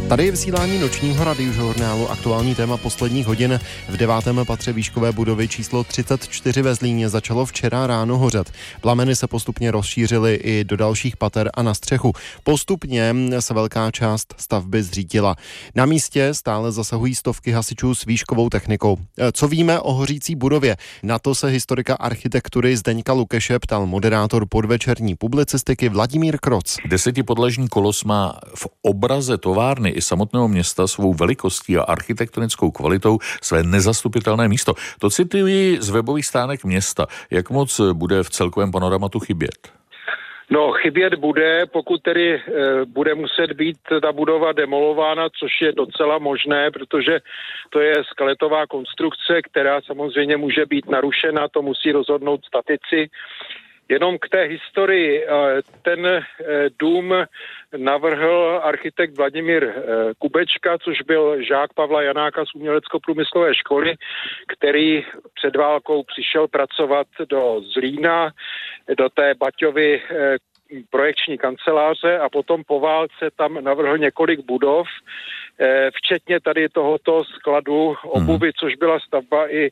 Tady je vysílání nočního radiožurnálu Aktuální téma posledních hodin. V 9. patře výškové budovy číslo 34 ve Zlíně začalo včera ráno hořet. Plameny se postupně rozšířily i do dalších pater a na střechu. Postupně se velká část stavby zřítila. Na místě stále zasahují stovky hasičů s výškovou technikou. Co víme o hořící budově? Na to se historika architektury Zdeňka Lukeše ptal moderátor podvečerní publicistiky Vladimír Kroc. 10podlažní kolos má v obraze továrny i samotného města svou velikostí a architektonickou kvalitou své nezastupitelné místo. To cituji z webových stránek města. Jak moc bude v celkovém panoramatu chybět? No, chybět bude, pokud tedy bude muset být ta budova demolována, což je docela možné, protože to je skeletová konstrukce, která samozřejmě může být narušena, to musí rozhodnout statici. Jenom k té historii, ten dům navrhl architekt Vladimír Kubečka, což byl žák Pavla Janáka z umělecko-průmyslové školy, který před válkou přišel pracovat do Zlína, do té Baťovy projekční kanceláře a potom po válce tam navrhl několik budov, včetně tady tohoto skladu obuvy, což byla stavba i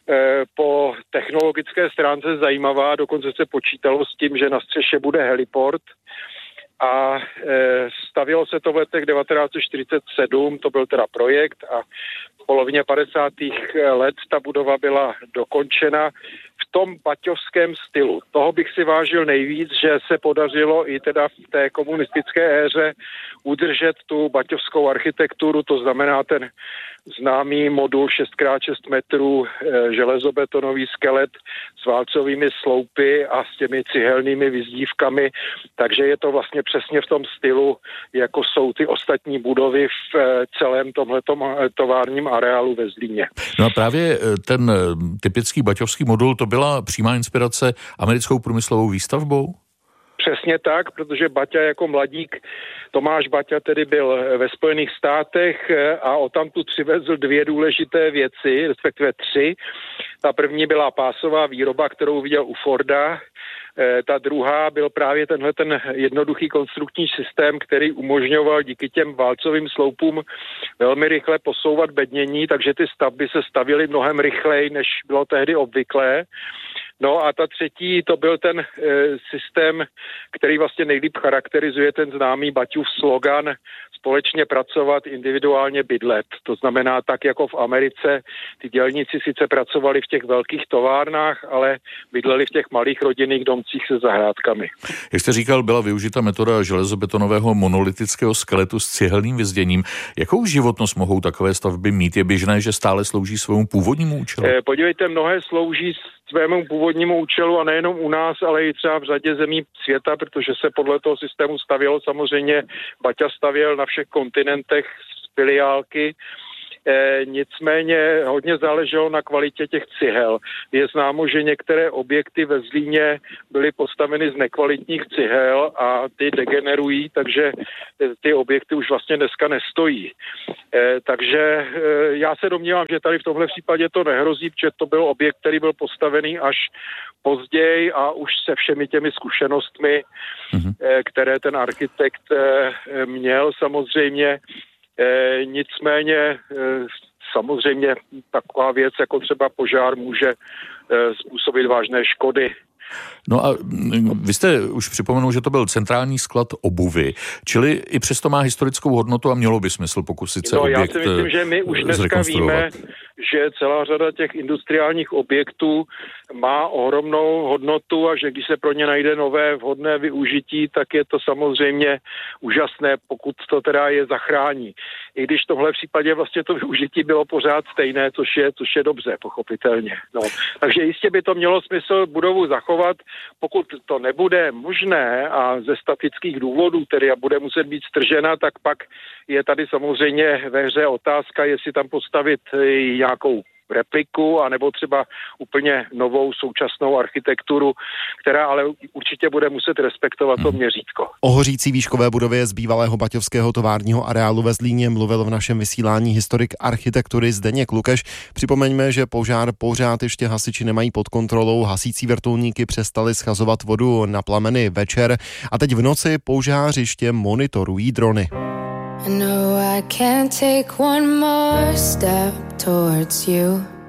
po technologické stránce zajímavá, dokonce se počítalo s tím, že na střeše bude heliport a stavělo se to v letech 1947, to byl teda projekt a v polovině 50. let ta budova byla dokončena v tom baťovském stylu. Toho bych si vážil nejvíc, že se podařilo i teda v té komunistické éře udržet tu baťovskou architekturu, to znamená ten známý modul 6x6 metrů, železobetonový skelet s válcovými sloupy a s těmi cihelnými vyzdívkami, takže je to vlastně přesně v tom stylu, jako jsou ty ostatní budovy v celém tomhletom továrním areálu ve Zlíně. No a právě ten typický baťovský modul, to byla přímá inspirace americkou průmyslovou výstavbou? Přesně tak, protože Baťa jako mladík, Tomáš Baťa tedy byl ve Spojených státech a odtamtud přivezl dvě důležité věci, respektive tři. Ta první byla pásová výroba, kterou viděl u Forda. Ta druhá byl právě tenhle ten jednoduchý konstrukční systém, který umožňoval díky těm válcovým sloupům velmi rychle posouvat bednění, takže ty stavby se stavěly mnohem rychleji, než bylo tehdy obvyklé. No a ta třetí, to byl ten systém, který vlastně nejlíp charakterizuje ten známý Baťův slogan společně pracovat, individuálně bydlet. To znamená tak, jako v Americe, ty dělníci sice pracovali v těch velkých továrnách, ale bydleli v těch malých rodinných domcích se zahrádkami. Jak jste říkal, byla využita metoda železobetonového monolitického skeletu s cihelným vyzděním. Jakou životnost mohou takové stavby mít? Je běžné, že stále slouží svému původnímu účelu? Podívejte, mnohé slouží svému původnímu účelu a nejenom u nás, ale i třeba v řadě zemí světa, protože se podle toho systému stavělo samozřejmě, Baťa stavěl na všech kontinentech z filiálky, nicméně hodně záleželo na kvalitě těch cihel. Je známo, že některé objekty ve Zlíně byly postaveny z nekvalitních cihel a ty degenerují, takže ty objekty už vlastně dneska nestojí. Takže já se domnívám, že tady v tomhle případě to nehrozí, protože to byl objekt, který byl postavený až později a už se všemi těmi zkušenostmi, které ten architekt měl samozřejmě. Nicméně samozřejmě taková věc, jako třeba požár, může způsobit vážné škody. No a vy jste už připomenul, že to byl centrální sklad obuvy, čili i přesto má historickou hodnotu a mělo by smysl pokusit se objekt zrekonstruovat. Já si myslím, že my už dneska víme, že celá řada těch industriálních objektů má ohromnou hodnotu a že když se pro ně najde nové vhodné využití, tak je to samozřejmě úžasné, pokud to teda je zachrání. I když v tomhle případě vlastně to využití bylo pořád stejné, což je dobře, pochopitelně. No. Takže jistě by to mělo smysl budovu zachovat. Pokud to nebude možné a ze statických důvodů, tedy a bude muset být stržena, tak pak je tady samozřejmě ve hře otázka, jestli tam postavit nějakou repliku, anebo třeba úplně novou současnou architekturu, která ale určitě bude muset respektovat to měřítko. O hořící výškové budově z bývalého baťovského továrního areálu ve Zlíně mluvil v našem vysílání historik architektury Zdeněk Lukeš. Připomeňme, že požár pořád ještě hasiči nemají pod kontrolou. Hasící vrtulníky přestali schazovat vodu na plameny večer a teď v noci požářiště monitorují drony. I know I can't take one more step towards you.